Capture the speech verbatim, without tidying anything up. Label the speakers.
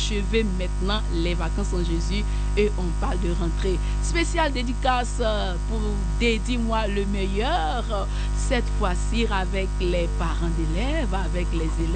Speaker 1: achever maintenant les vacances en Jésus et on parle de rentrée. Spéciale dédicace pour Dédie-moi le meilleur, cette fois-ci avec les parents d'élèves, avec les élèves.